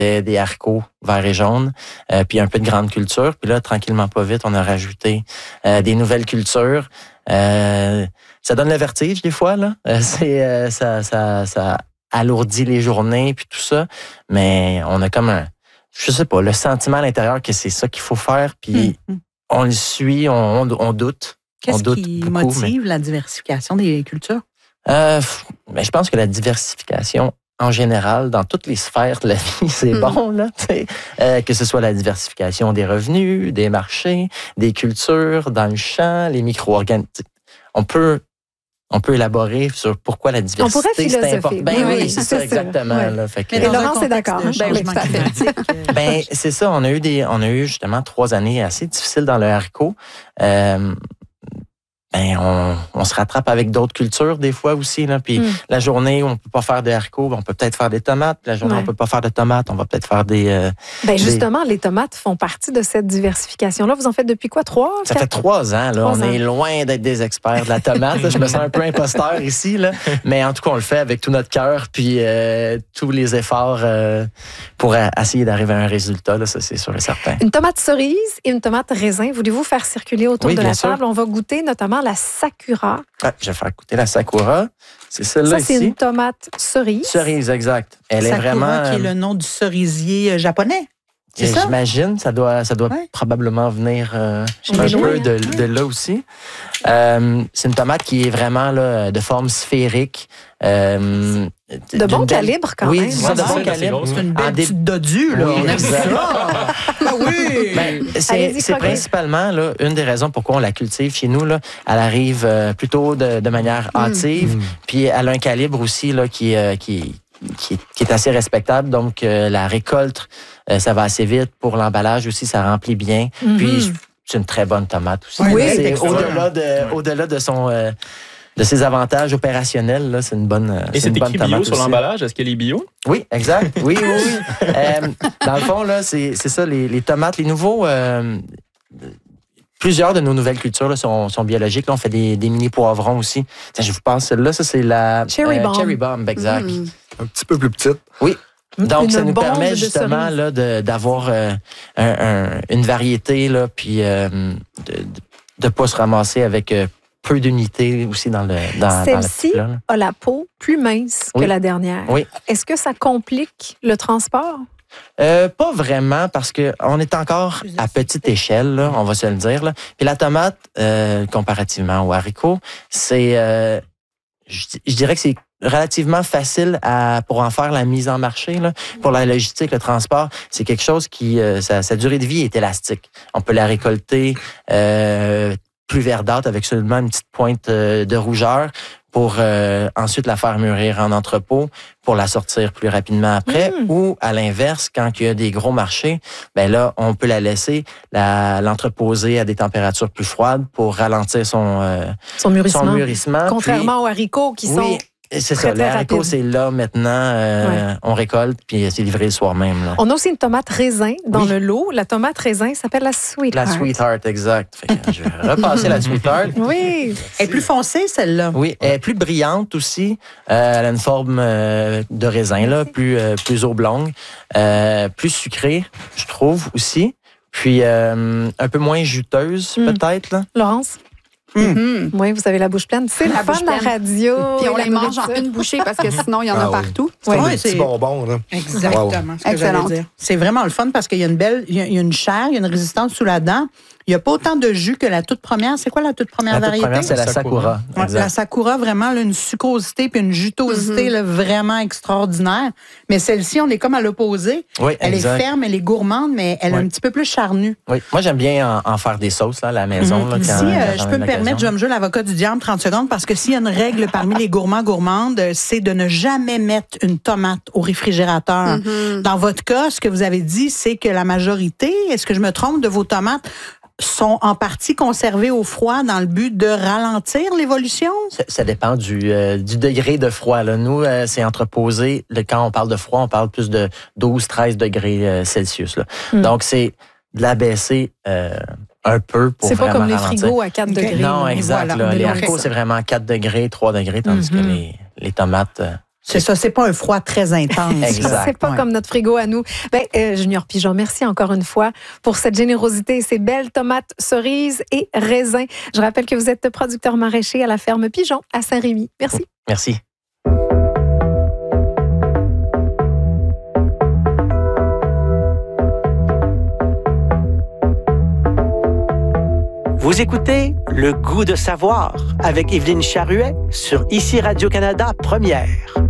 des haricots verts et jaunes, puis un peu de grande culture. Puis là, tranquillement, pas vite, on a rajouté des nouvelles cultures. Ça donne le vertige des fois, là. Ça alourdit les journées, puis tout ça. Mais on a comme je sais pas, le sentiment à l'intérieur que c'est ça qu'il faut faire, puis on le suit, on doute. Qu'est-ce qui motive la diversification des cultures? Je pense que la diversification, en général, dans toutes les sphères de la vie, c'est bon, là. Que ce soit la diversification des revenus, des marchés, des cultures, dans le champ, les micro-organismes. On peut élaborer sur pourquoi la diversité, c'est important. Oui, c'est ça, exactement. Ouais. Là, fait que, et Laurence est d'accord. Oui, tout à fait. c'est ça. On a eu justement 3 années assez difficiles dans le haricot. On se rattrape avec d'autres cultures des fois aussi. Là. Puis la journée où on peut pas faire de haricots, on peut peut-être faire des tomates. La journée où on peut pas faire de tomates, on va peut-être faire des... justement, les tomates font partie de cette diversification-là. Vous en faites depuis quoi, 3? Ça fait 3 ans. Là. On est loin d'être des experts de la tomate. Là. Je me sens un peu imposteur ici. Là. Mais en tout cas, on le fait avec tout notre cœur puis tous les efforts pour essayer d'arriver à un résultat. Là, ça, c'est sûr et certain. Une tomate cerise et une tomate raisin. Voulez-vous faire circuler autour de la table? On va goûter notamment la Sakura. Je vais faire goûter la Sakura. C'est celle-là ici. Ça, c'est une tomate cerise. Cerise, exact. Elle Sakura, est vraiment... qui est le nom du cerisier japonais. C'est ça? J'imagine, ça doit probablement venir un peu de là aussi. C'est une tomate qui est vraiment là, de forme sphérique. De bon calibre, quand même. Oui, c'est de bon calibre. C'est une belle petite dodue, là. Oui, on aime ça. Oui! C'est principalement là, une des raisons pourquoi on la cultive chez nous. Là. Elle arrive plutôt de manière hâtive, puis elle a un calibre aussi là, qui est assez respectable. Donc, la récolte, ça va assez vite. Pour l'emballage aussi, ça remplit bien. Puis, c'est une très bonne tomate aussi. Oui, c'est au-delà de ses avantages opérationnels, là, c'est une bonne tomate. Et c'est écrit bio sur l'emballage? Est-ce qu'elle est bio? Oui, exact. Oui. Dans le fond, là, c'est ça, les tomates, les nouveaux... Plusieurs de nos nouvelles cultures là, sont biologiques. Là, on fait des mini poivrons aussi. Je vous pense, celle-là, ça, c'est la Cherry Bomb, exact. Un petit peu plus petite. Oui. Donc, une ça nous bombe permet de justement cerise. là, d'avoir une variété, là, puis de ne pas se ramasser avec peu d'unités aussi dans le Celle-ci a la peau plus mince que la dernière. Oui. Est-ce que ça complique le transport? Pas vraiment, parce qu'on est encore à petite échelle, là, on va se le dire. Là. Puis la tomate, comparativement au haricot, c'est, je dirais que c'est relativement facile pour en faire la mise en marché. Là. Pour la logistique, le transport, c'est quelque chose qui, sa durée de vie est élastique. On peut la récolter plus verdâtre avec seulement une petite pointe de rougeur pour ensuite la faire mûrir en entrepôt pour la sortir plus rapidement après. Ou à l'inverse, quand il y a des gros marchés, ben là, on peut la laisser l'entreposer à des températures plus froides pour ralentir son mûrissement. Contrairement aux haricots qui sont... C'est ça, les haricots, c'est là maintenant, on récolte, puis c'est livré le soir même. Là. On a aussi une tomate raisin dans le lot. La tomate raisin s'appelle la Sweetheart. La Sweetheart, exact. Fait que je vais repasser la Sweetheart. Oui. Elle est plus foncée, celle-là. Oui, elle est plus brillante aussi. Elle a une forme de raisin, là, plus oblongue, plus sucrée, je trouve aussi. Puis un peu moins juteuse, peut-être. Là. Laurence? Oui, vous avez la bouche pleine. C'est le fun de la radio. Puis on les mange en une bouchée parce que sinon, il y en a partout. C'est comme des petits bonbons. Là. Exactement. Ce que j'allais dire. C'est vraiment le fun parce qu'il y a il y a une chair, il y a une résistance sous la dent. Il n'y a pas autant de jus que la toute première. C'est quoi la toute première variété? La toute première, c'est la Sakura. La Sakura, vraiment, là, une sucrosité puis une jutosité là, vraiment extraordinaire. Mais celle-ci, on est comme à l'opposé. Oui, elle est ferme, elle est gourmande, mais elle est un petit peu plus charnue. Oui. Moi, j'aime bien en faire des sauces là, à la maison. Là, quand je peux me permettre, je vais me jouer l'avocat du diable 30 secondes parce que s'il y a une règle parmi les gourmandes, c'est de ne jamais mettre une tomate au réfrigérateur. Dans votre cas, ce que vous avez dit, c'est que la majorité, est-ce que je me trompe, de vos tomates sont en partie conservées au froid dans le but de ralentir l'évolution? Ça dépend du degré de froid. Là. Nous, c'est entreposé. Quand on parle de froid, on parle plus de 12-13 degrés Celsius. Là. Donc, c'est de l'abaisser un peu pour vraiment ralentir. C'est pas comme les frigos à 4 degrés. Non, exact. Voilà, les haricots, c'est vraiment 4 degrés, 3 degrés, tandis que les tomates... C'est ça, c'est pas un froid très intense. Exact. C'est pas comme notre frigo à nous. Junior Pigeon, merci encore une fois pour cette générosité et ces belles tomates cerises et raisins. Je rappelle que vous êtes producteur maraîcher à la ferme Pigeon à Saint-Rémy. Merci. Merci. Vous écoutez Le goût de savoir avec Évelyne Charruet sur ICI Radio-Canada Première.